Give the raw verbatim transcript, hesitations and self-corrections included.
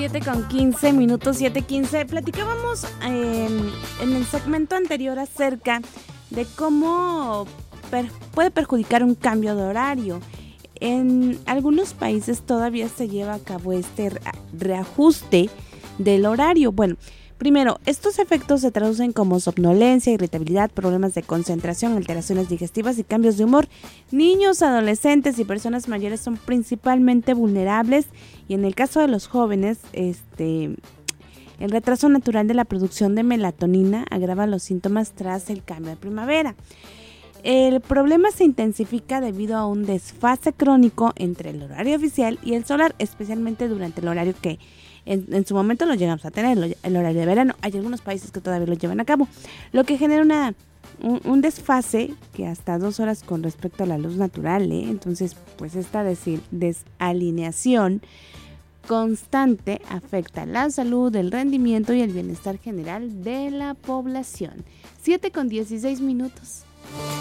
siete con quince minutos, siete quince. Platicábamos eh, en el segmento anterior acerca de cómo per- puede perjudicar un cambio de horario. En algunos países todavía se lleva a cabo este re- reajuste del horario. Bueno, primero, estos efectos se traducen como somnolencia, irritabilidad, problemas de concentración, alteraciones digestivas y cambios de humor. Niños, adolescentes y personas mayores son principalmente vulnerables, y en el caso de los jóvenes, este, el retraso natural de la producción de melatonina agrava los síntomas tras el cambio de primavera. El problema se intensifica debido a un desfase crónico entre el horario oficial y el solar, especialmente durante el horario que en, en su momento lo llegamos a tener, lo, el horario de verano. Hay algunos países que todavía lo llevan a cabo, lo que genera una, un, un desfase que hasta dos horas con respecto a la luz natural, ¿eh? Entonces, pues esta des- desalineación constante afecta la salud, el rendimiento y el bienestar general de la población. siete con dieciséis minutos.